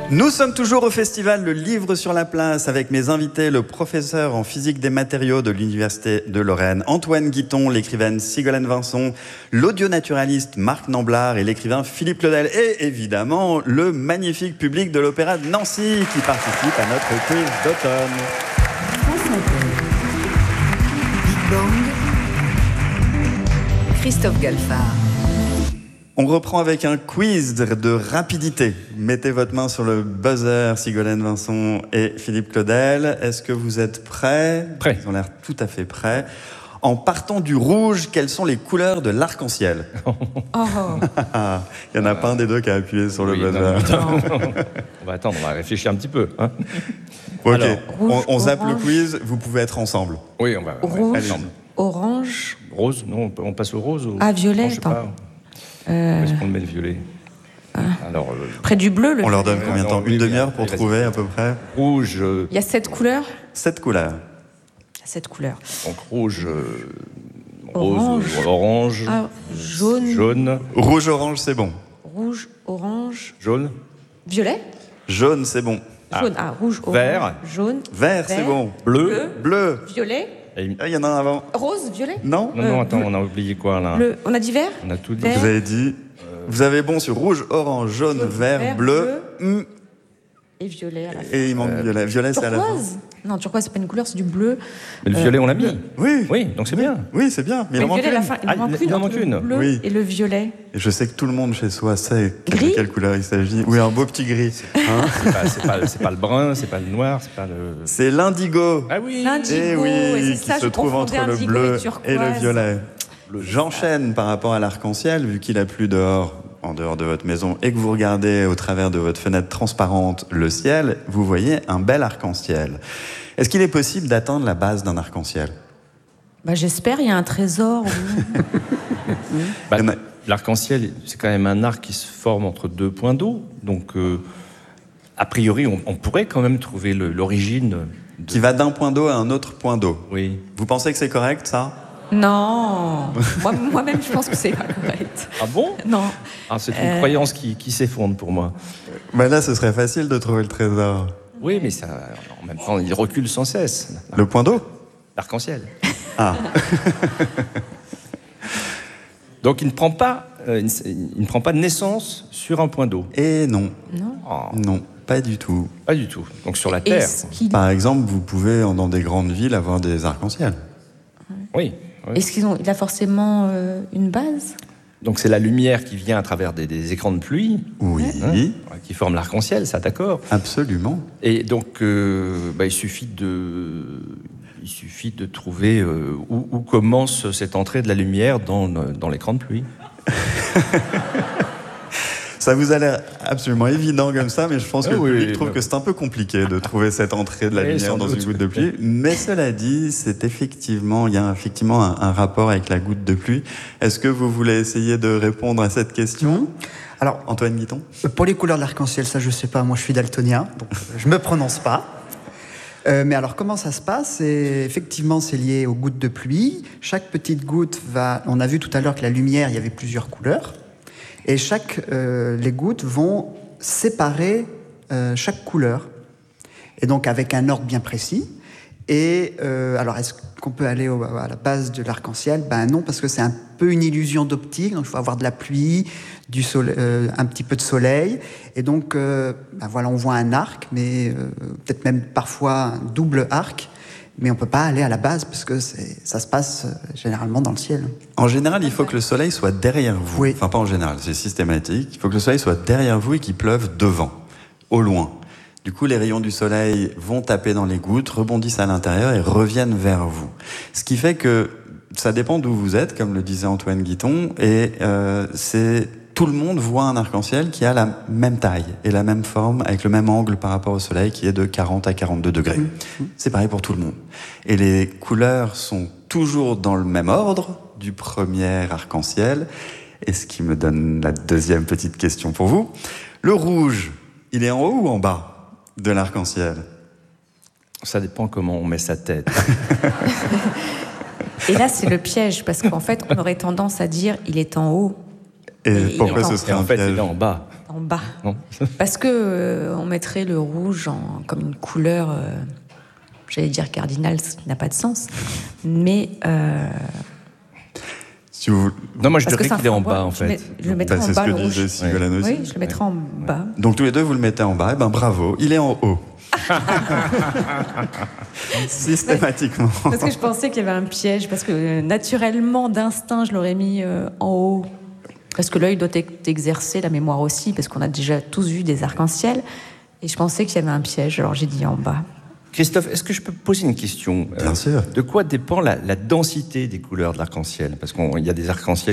Nous sommes toujours au festival Le Livre sur la Place avec mes invités, le professeur en physique des matériaux de l'Université de Lorraine, Antoine Guiton, l'écrivaine Sigolène Vincent, l'audionaturaliste Marc Namblard et l'écrivain Philippe Claudel et évidemment le magnifique public de l'Opéra de Nancy qui participe à notre quiz d'automne. Big Bang, Christophe Galfard. On reprend avec un quiz de rapidité. Mettez votre main sur le buzzer, Sigolène Vincent et Philippe Claudel. Est-ce que vous êtes prêts ? Prêt. Ils ont l'air tout à fait prêts. En partant du rouge, quelles sont les couleurs de l'arc-en-ciel ? Il n'y en a pas un des deux qui a appuyé sur le buzzer. On va attendre, on va réfléchir un petit peu. Hein. Ok, Alors, on zappe le quiz, vous pouvez être ensemble. Oui, on va Rouge, ensemble. orange, Rose, non, on passe au rose ou... violet, Non, je sais pas. Où est-ce qu'on met le violet Alors, près du bleu. On leur donne combien de temps ? Une demi-heure pour vas-y. trouver à peu près rouge, Il y a 7 couleurs. 7 couleurs. Il y a 7 couleurs. donc rouge, Orange. rose, orange, Jaune, jaune, Rouge-orange, c'est bon. rouge, orange, jaune, violet. Jaune, c'est bon. Jaune, rouge, orange, Vert. jaune, Vert, c'est bon. bleu. Bleu. violet, Et- Ah, il y en a un avant. rose, violet. Non ? Non, attends, on a oublié quoi là On a dit vert. On a tout dit. Vert. Vous avez dit... Vous avez bon sur rouge, orange, jaune, vert, vert, bleu. Et violet à la fin. Et il manque violet. Violet, c'est à la fin. Turquoise. Non, turquoise, c'est pas une couleur, c'est du bleu. Mais le violet, on l'a mis. Oui. Oui, donc c'est bien. Oui, c'est bien. Mais il Mais en manque violet, à la une. fin, il Ah, en manque il une. en entre manque le une. bleu Oui. et le violet. Et je sais que tout le monde chez soi sait Gris. de quelle couleur il s'agit. Oui, un beau petit gris. Hein. C'est pas le brun, c'est pas le noir, c'est pas le... C'est l'indigo. Ah oui. L'indigo, Eh oui, et c'est qui ça, se je trouve confondais entre le indigo bleu turquoise. et le violet. J'enchaîne par rapport à l'arc-en-ciel, vu qu'il a plu dehors, en dehors de votre maison, et que vous regardez au travers de votre fenêtre transparente le ciel, vous voyez un bel arc-en-ciel. Est-ce qu'il est possible d'atteindre la base d'un arc-en-ciel ? J'espère, il y a un trésor. Bah, Il y en a- l'arc-en-ciel, c'est quand même un arc qui se forme entre deux points d'eau. Donc, a priori, on pourrait quand même trouver l'origine. Qui va d'un point d'eau à un autre point d'eau. Oui. Vous pensez que c'est correct, ça ? Non. Moi-même, je pense que c'est pas correct. Ah bon ? Non. Ah, c'est une croyance qui s'effondre pour moi. Ben là, ce serait facile de trouver le trésor. Oui, mais ça, en même temps, il recule sans cesse. Le point d'eau ? L'arc-en-ciel. Ah. Donc, il ne prend pas de naissance sur un point d'eau. Et non. Non. Oh, Non, pas du tout. pas du tout. Donc, sur la Terre. Est-ce qu'il Par exemple, vous pouvez, dans des grandes villes, avoir des arcs-en-ciel. Oui. oui. il a forcément une base? Donc, c'est la lumière qui vient à travers des écrans de pluie. Oui, Hein, qui forment l'arc-en-ciel, ça, d'accord. absolument. Et donc, il suffit de trouver où commence cette entrée de la lumière dans l'écran de pluie. Ça vous a l'air absolument évident comme ça, mais je pense que Ah le oui, public oui, trouve que c'est un peu compliqué de trouver cette entrée de la Oui, lumière sans dans une doute. goutte de pluie. Mais cela dit, il y a effectivement un rapport avec la goutte de pluie. Est-ce que vous voulez essayer de répondre à cette question ? Alors, Antoine Guiton ? pour les couleurs de l'arc-en-ciel, ça je sais pas, moi je suis daltonien, donc je me prononce pas. Mais alors comment ça se passe ? Effectivement, c'est lié aux gouttes de pluie. Chaque petite goutte on a vu tout à l'heure que la lumière, il y avait plusieurs couleurs. Et les gouttes vont séparer chaque couleur. Et donc avec un ordre bien précis. Et alors, est-ce qu'on peut aller à la base de l'arc-en-ciel ? Ben non, parce que c'est un peu une illusion d'optique. Donc, il faut avoir de la pluie, du soleil, un petit peu de soleil. Et donc, on voit un arc, mais peut-être même parfois un double arc. Mais on ne peut pas aller à la base, parce que ça se passe généralement dans le ciel. En général, il faut que le soleil soit derrière vous. Oui. Enfin, pas en général, c'est systématique. Il faut que le soleil soit derrière vous et qu'il pleuve devant, au loin. Du coup, les rayons du soleil vont taper dans les gouttes, rebondissent à l'intérieur et reviennent vers vous. Ce qui fait que ça dépend d'où vous êtes, comme le disait Antoine Guiton, et tout le monde voit un arc-en-ciel qui a la même taille et la même forme, avec le même angle par rapport au soleil, qui est de 40 à 42 degrés. C'est pareil pour tout le monde. Et les couleurs sont toujours dans le même ordre du premier arc-en-ciel. Et ce qui me donne la deuxième petite question pour vous. Le rouge, il est en haut ou en bas de l'arc-en-ciel ? Ça dépend comment on met sa tête. Et là, c'est le piège, parce qu'en fait, on aurait tendance à dire il est en haut. Et pourquoi ce serait Et en un fait, piège ? il est en bas. En En bas. Non. Parce que on mettrait le rouge comme une couleur, j'allais dire cardinale, ce qui n'a pas de sens. Mais Si vous... Non, moi je parce que dirais c'est un qu'il est en framboise, bas en fait. je le mettrais Bah, en c'est bas, ce le que rouge. disait Sigolène aussi. Oui, je le mettrais en bas. Donc tous les deux, vous le mettez en bas. Eh ben bravo, il est en haut. Systématiquement. Parce que je pensais qu'il y avait un piège, parce que naturellement, d'instinct, je l'aurais mis en haut. Parce que l'œil doit être exercé, la mémoire aussi, parce qu'on a déjà tous vu des arcs-en-ciel. Et je pensais qu'il y avait un piège, alors j'ai dit en bas. Christophe, est-ce que je peux poser une question? Bien sûr. De quoi dépend la densité des couleurs de l'arc-en-ciel? Parce qu'il y a des arcs-en-ciel